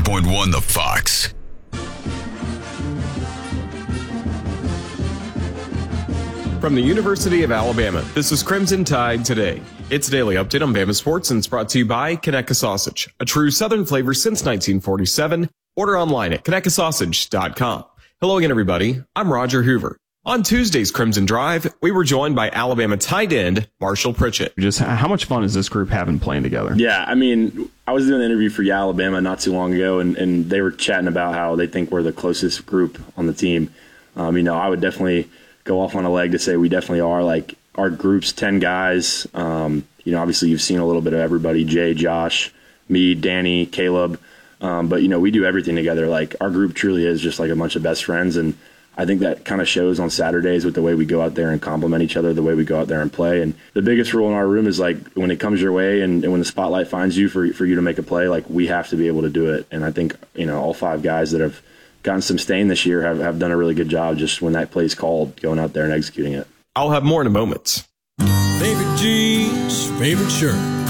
105.1 The Fox. From the University of Alabama, this is Crimson Tide Today. It's a daily update on Bama sports and it's brought to you by Conecuh Sausage, a true Southern flavor since 1947. Order online at ConecuhSausage.com. Hello again, everybody. I'm Roger Hoover. On Tuesday's Crimson Drive, we were joined by Alabama tight end Marshall Pritchett. Just how much fun is this group having playing together? Yeah, I mean, I was doing an interview for Alabama not too long ago, and they were chatting about how they think we're the closest group on the team. I would definitely go off on a leg to say we definitely are. Like, our group's 10 guys. Obviously you've seen a little bit of everybody, Jay, Josh, me, Danny, Caleb. But we do everything together. Like, our group truly is just like a bunch of best friends, and I think that kind of shows on Saturdays with the way we go out there and compliment each other, the way we go out there and play. And the biggest rule in our room is, like, when it comes your way and when the spotlight finds you for you to make a play, like, we have to be able to do it. And I think, all 5 guys that have gotten some stain this year have done a really good job just when that play's called, going out there and executing it. I'll have more in a moment. Favorite jeans, favorite shirt.